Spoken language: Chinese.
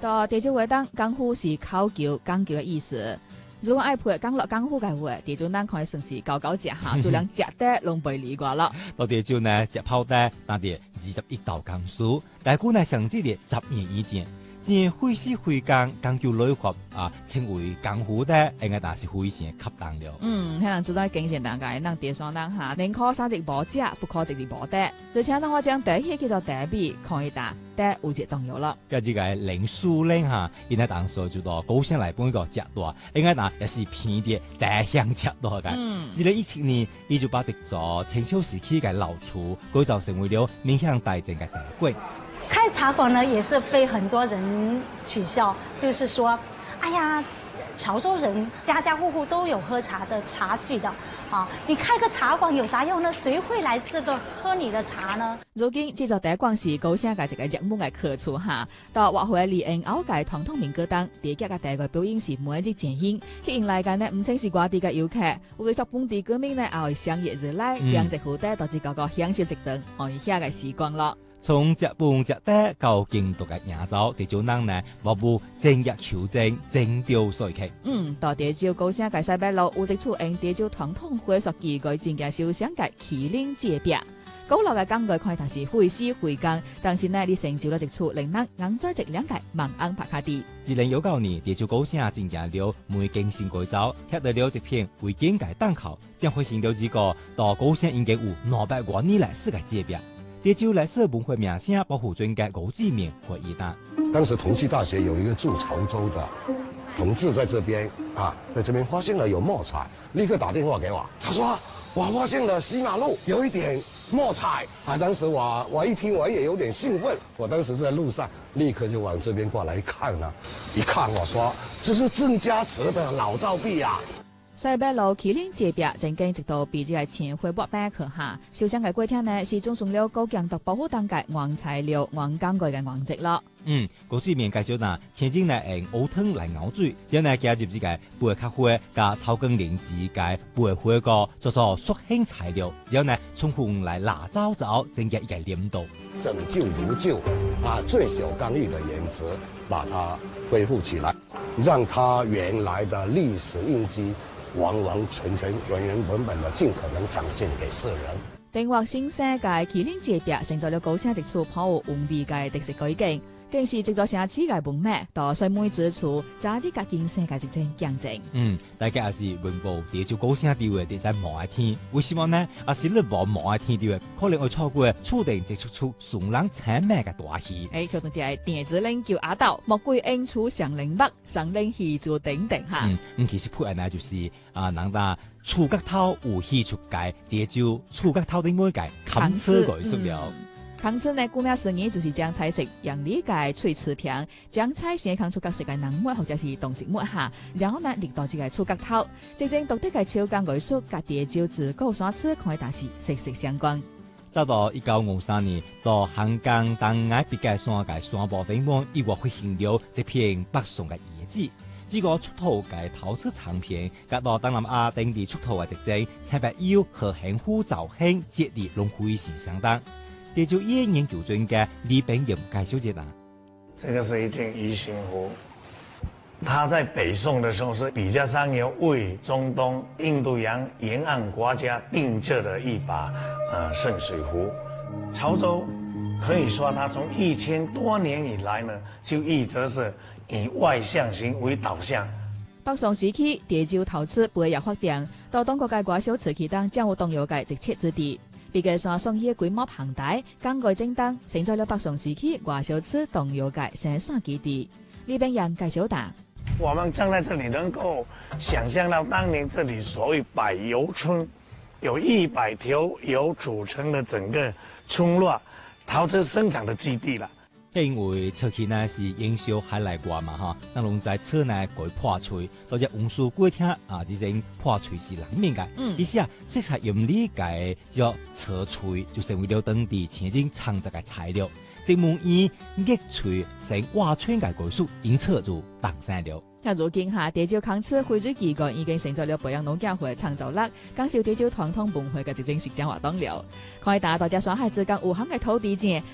到地州話當功夫是考究講究嘅意思。如果愛配講落功夫嘅話，地州人可以算是高高食下，就連食得攏背離過了。 到地州呢，食泡得那啲21道功夫，大概呢上至啲10年以前，正會師會講講究內學稱為功夫的，應該但是非常恰當了。 可能就在經濟大概讓地上人下寧可三隻無食，不可直接無得。而且當我將第一叫做第比，可以打得有隻動搖了。 跟住個靈書令嚇，應該當時就到高聲來幫一個食大，應該嗱也是偏啲大鄉食大嘅。2017年，就把這座清朝時期嘅老厝改造成為了面向大眾嘅茶館。 開茶館呢，也是被很多人取笑，就是說，哎呀，潮州人家家戶戶都有喝茶的茶具的，你開個茶館有啥用呢？誰會來這個喝你的茶呢？ 如今這座茶館是高聲嘅一個熱門嘅客處哈，到活會李恩後屆傳統民歌當地級嘅第一個表演是每日前行，吸引來嘅呢唔淨是外地嘅遊客，為咗本地居民呢也會相約而來，讓一戶的導致個個享受一頓愛遐嘅時光咯。 從食飯食得到京都嘅營造，地州人呢無不精益求精，精雕細刻。 到地州高聲嘅西北路有一處用地州傳統會所機具真嘅燒香嘅麒麟界壁，高樓嘅工具看但是會師會工，但是呢，你成就咗一處令人硬在一兩屆萬安拍卡地。2019 年，地州高聲進行了梅景新改造，貼到了一片為景嘅檔口，將會見到幾個到高聲應該有200多年來世嘅界壁。地州來社文化名聲保護專家高志明回憶道： 當時同濟大學有一個駐潮州的同志在這邊在這邊發現了有墨彩，立刻打電話給我，他說我發現了西馬路有一點墨彩當時我一聽我也有點興奮，我當時在路上立刻就往這邊過來看了，一看我說這是鄭家祠的老照壁啊。 西北路麒麟界壁曾經直到比之前回駁板去下，燒香嘅過程呢是種上了高強度保護當界原材料、原工具嘅原則咯。 高志明介紹嗱，前景呢用烏湯來熬水，之後呢加入呢個白咖啡加草根靈芝嘅白花個做做塑形材料，之後呢充分來辣糟糟，增加一個黏度。 拯救如舊最小剛毅的原則，把它恢復起來，讓它原來的歷史印記完完全全、原原本本的盡可能展現給世人。 定劃新世界麒麟界壁成就了高聲一處頗有韻味嘅特色改建，更是一座城市嘅文脈，到水美之處，加之甲經世界一種見證。 大家也是文保地州高聲地位地在望愛天，為什麼呢？是你望愛天地位，可能會錯過注定接觸出崇人親密嘅大戲。 佢們就係電子領叫阿斗，莫歸應處上領北，上領戲做等等哈。 其實配合呢就是人家觸角頭有戲出界，地州觸角頭的每界砍車改塑了。康車呢，顧名思義就是將菜色讓理解脆瓷片，將菜先放出角色嘅人物或者是動植物下，然後呢列到這個觸角頭，真正獨特嘅手工藝術，甲地州自古山寺可以達是息息相關。走到1953年，到香港東岸別界山嘅山坡頂端，亦或會現了一片北宋嘅遺址。這個出土嘅陶瓷唱片，甲到東南亞等地出土嘅跡證，差別有和幸福造型節日攏非常相當。地州研究專家李炳榮介紹一下， 這個是一件魚形壺，它在北宋的時候是比較上游為中東、印度洋沿岸國家定製的一把聖水壺。潮州可以說，它從1000多年以來呢，就一直是以外向型為導向。 北宋時期，地州陶瓷不會有發展，到當國嘅外銷瓷器當將有動搖嘅直切之地。別個山上嘅規模龐大，工具精當，成就了北宋時期外銷瓷動搖嘅生產基地。李炳陽介紹答： 我們站在這裡，能夠想象到當年這裡所謂百油村，有100條油組成的整個村落，陶瓷生產的基地了。 因為瓷器呢是營銷海內外嘛，那攏在車內改破碎，或者運輸過程這種破碎是難免嘅。於是色彩用理解叫瓷碎，就成為了當地前景創作嘅材料。正門以熱錘成瓦圈嘅技術，因此就誕生了。 如今地州康瓷匯聚機構已經成就了培養農業會創造力，介紹地州傳統文化嘅一種實踐活動了。可以打大家上海之間有限嘅土地證。